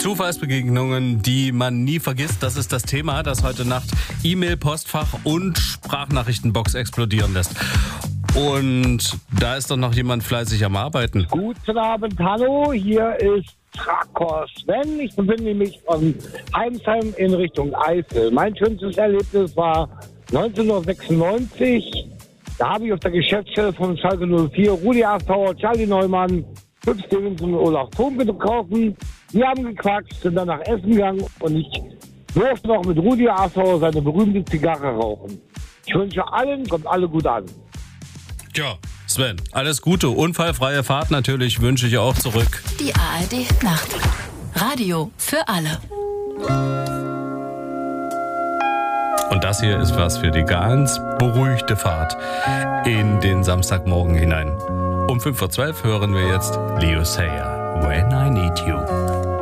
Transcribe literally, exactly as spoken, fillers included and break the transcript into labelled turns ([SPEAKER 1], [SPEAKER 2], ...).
[SPEAKER 1] Zufallsbegegnungen, die man nie vergisst, das ist das Thema, das heute Nacht E-Mail, Postfach und Sprachnachrichtenbox explodieren lässt. Und da ist doch noch jemand fleißig am Arbeiten.
[SPEAKER 2] Guten Abend, hallo, hier ist Traktor Sven. Ich befinde mich von Heimsheim in Richtung Eifel. Mein schönstes Erlebnis war neunzehnhundertsechsundneunzig. Da habe ich auf der Geschäftsstelle von Schalke null vier Rudi Assauer, Charlie Neumann, Hübsch Stevenson und Olaf Thom getroffen. Wir haben gequatscht, sind dann nach Essen gegangen und ich durfte noch mit Rudi Assauer seine berühmte Zigarre rauchen. Ich wünsche allen, kommt alle gut an.
[SPEAKER 1] Ja, Sven, alles Gute, unfallfreie Fahrt natürlich wünsche ich auch zurück.
[SPEAKER 3] Die A R D-Nacht. Radio für alle.
[SPEAKER 1] Und das hier ist was für die ganz beruhigte Fahrt in den Samstagmorgen hinein. Um fünf vor zwölf hören wir jetzt Leo Sayer, When I Need You.